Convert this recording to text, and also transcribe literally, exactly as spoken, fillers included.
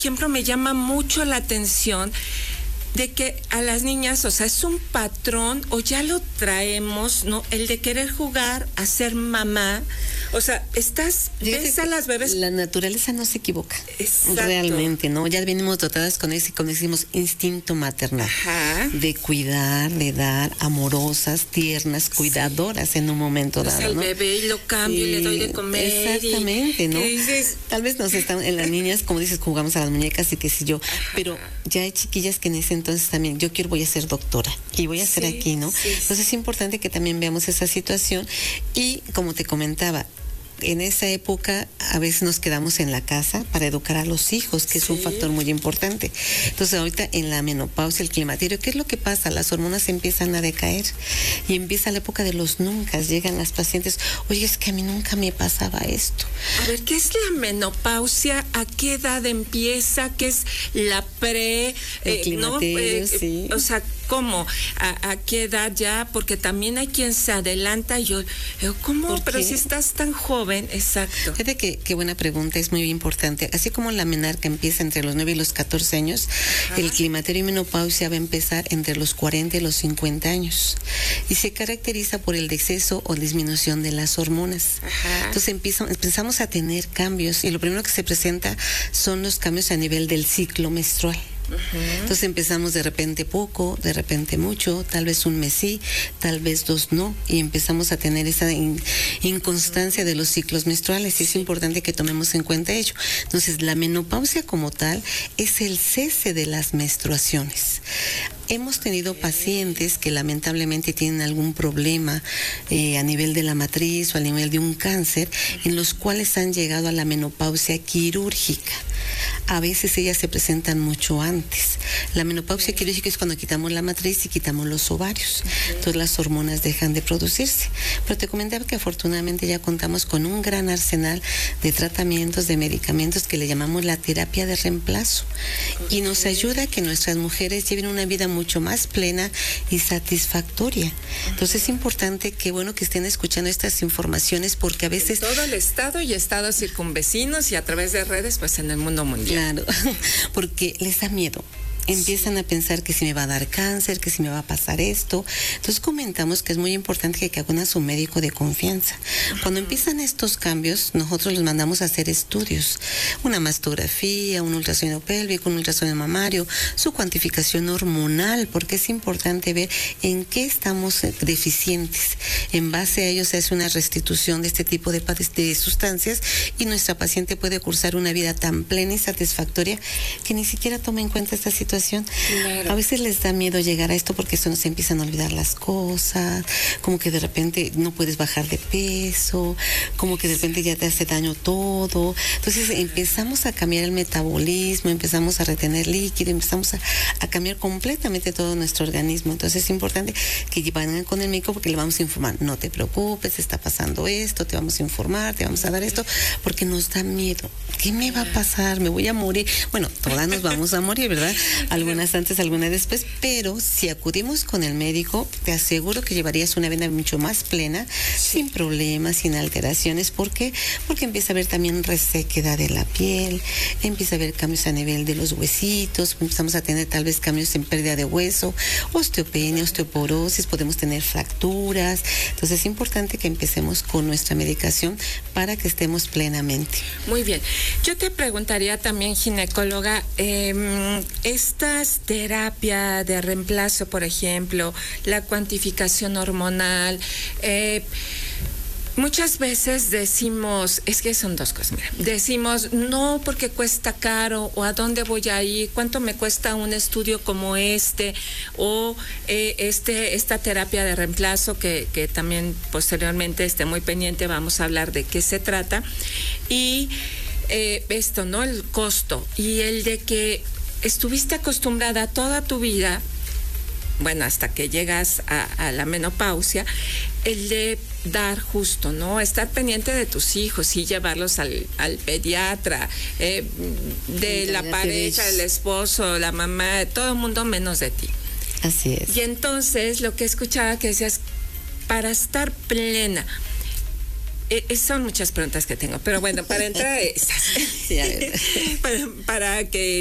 ejemplo, me llama mucho la atención de que a las niñas, o sea, es un patrón, o ya lo traemos, ¿no? El de querer jugar, a ser mamá. O sea, estás, ves a las bebés. La naturaleza no se equivoca. Exacto. Realmente, ¿no? Ya venimos dotadas con ese, como decimos, instinto maternal. Ajá. De cuidar, de dar, amorosas, tiernas, cuidadoras sí. En un momento dado, al ¿no? bebé y lo cambio y, y le doy de comer. Exactamente, y, ¿no? dices? Tal vez nos están, en las niñas, como dices, jugamos a las muñecas y qué sé yo, ajá. Pero ya hay chiquillas que en ese entonces también, yo quiero, voy a ser doctora y voy a ser sí, aquí, ¿no? Sí, Entonces sí. es importante que también veamos esa situación y, como te comentaba, en esa época a veces nos quedamos en la casa para educar a los hijos, que sí. Es un factor muy importante. Entonces ahorita en la menopausia, el climaterio, ¿qué es lo que pasa? Las hormonas empiezan a decaer y empieza la época de los nunca. Llegan las pacientes, oye, es que a mí nunca me pasaba esto. A ver, ¿qué es la menopausia? ¿A qué edad empieza? ¿Qué es la pre? El eh, climaterio, ¿no? eh, sí. O sea, ¿cómo? ¿A, ¿A qué edad ya? Porque también hay quien se adelanta y yo, ¿cómo? Pero si estás tan joven. Exacto. Fíjate que qué buena pregunta, es muy importante. Así como la menarca empieza entre los nueve y los catorce años, ajá. El climaterio y menopausia va a empezar entre los cuarenta y los cincuenta años y se caracteriza por el exceso o disminución de las hormonas. Ajá. Entonces empieza, empezamos a tener cambios y lo primero que se presenta son los cambios a nivel del ciclo menstrual. Uh-huh. Entonces empezamos de repente poco, de repente mucho, tal vez un mes sí, tal vez dos no, y empezamos a tener esa in, inconstancia de los ciclos menstruales y es importante que tomemos en cuenta ello. Entonces la menopausia como tal es el cese de las menstruaciones. Hemos tenido pacientes que lamentablemente tienen algún problema eh, a nivel de la matriz o a nivel de un cáncer, en los cuales han llegado a la menopausia quirúrgica. A veces ellas se presentan mucho antes. La menopausia quirúrgica es cuando quitamos la matriz y quitamos los ovarios. Entonces las hormonas dejan de producirse. Pero te comentaba que afortunadamente ya contamos con un gran arsenal de tratamientos, de medicamentos que le llamamos la terapia de reemplazo. Y nos ayuda a que nuestras mujeres lleven una vida mucho más plena y satisfactoria. Entonces es importante que, bueno, que estén escuchando estas informaciones porque a veces... En todo el estado y estados circunvecinos y a través de redes, pues en el mundo mundial. Claro, porque les da miedo. Empiezan a pensar que si me va a dar cáncer, que si me va a pasar esto. Entonces comentamos que es muy importante que, que acudan a su médico de confianza. Cuando empiezan estos cambios, nosotros los mandamos a hacer estudios. Una mastografía, un ultrasonido pélvico, un ultrasonido mamario, su cuantificación hormonal, porque es importante ver en qué estamos deficientes. En base a ello se hace una restitución de este tipo de, de sustancias y nuestra paciente puede cursar una vida tan plena y satisfactoria que ni siquiera toma en cuenta esta situación. Claro. A veces les da miedo llegar a esto porque esto nos empiezan a olvidar las cosas, como que de repente no puedes bajar de peso, como que de repente ya te hace daño todo. Entonces empezamos a cambiar el metabolismo, empezamos a retener líquido, empezamos a, a cambiar completamente todo nuestro organismo. Entonces es importante que vayan con el médico porque le vamos a informar, no te preocupes, está pasando esto, te vamos a informar, te vamos a dar esto, porque nos da miedo. ¿Qué me va a pasar? ¿Me voy a morir? Bueno, todas nos vamos a morir, ¿verdad? Algunas antes, algunas después, pero si acudimos con el médico, te aseguro que llevarías una vida mucho más plena, sí. Sin problemas, sin alteraciones. ¿Por qué? Porque empieza a haber también resequedad de la piel, empieza a haber cambios a nivel de los huesitos, empezamos a tener tal vez cambios en pérdida de hueso, osteopenia, osteoporosis, podemos tener fracturas. Entonces es importante que empecemos con nuestra medicación para que estemos plenamente. Muy bien. Yo te preguntaría también, ginecóloga, eh, estas terapias de reemplazo, por ejemplo, la cuantificación hormonal, eh, muchas veces decimos, es que son dos cosas, mira, decimos no porque cuesta caro, o a dónde voy a ir, cuánto me cuesta un estudio como este, o eh, este esta terapia de reemplazo que, que también posteriormente esté muy pendiente, vamos a hablar de qué se trata, y eh, esto, ¿no? El costo, y el de que estuviste acostumbrada toda tu vida, bueno, hasta que llegas a, a la menopausia, el de dar justo, ¿no? Estar pendiente de tus hijos y llevarlos al, al pediatra, eh, de la pareja, el esposo, la mamá, todo el mundo menos de ti. Así es. Y entonces lo que escuchaba que decías, para estar plena, eh, son muchas preguntas que tengo, pero bueno, para entrar a esas, Sí, a ver. para, para que